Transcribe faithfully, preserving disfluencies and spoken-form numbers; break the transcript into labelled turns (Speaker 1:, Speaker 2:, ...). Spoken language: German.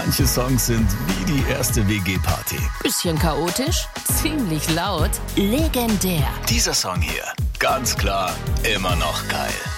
Speaker 1: Manche Songs sind wie die erste W G-Party.
Speaker 2: Bisschen chaotisch, ziemlich laut, legendär.
Speaker 1: Dieser Song hier, ganz klar, immer noch geil.